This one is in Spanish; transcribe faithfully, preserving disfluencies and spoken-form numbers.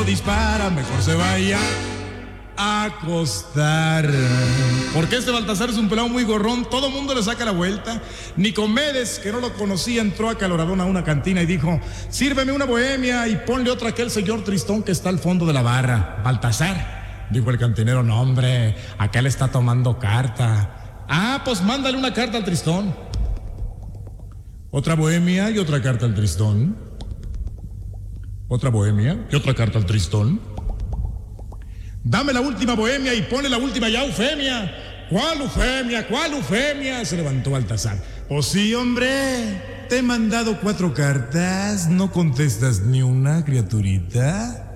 no dispara, mejor se vaya a acostar. Porque este Baltasar es un pelado muy gorrón, todo mundo le saca la vuelta. Nicomedes, que no lo conocía, entró acaloradón a una cantina y dijo: sírveme una bohemia y ponle otra a aquel señor tristón que está al fondo de la barra. Baltasar, dijo el cantinero: no hombre, aquel está tomando carta. Ah, pues mándale una carta al tristón. Otra bohemia y otra carta al tristón. Otra bohemia y otra carta al tristón. Dame la última bohemia y ponle la última ya, Eufemia. ¿Cuál Eufemia? ¿Cuál Eufemia? Se levantó Baltasar. Pues sí, hombre. Te he mandado cuatro cartas. ¿No contestas ni una, criaturita?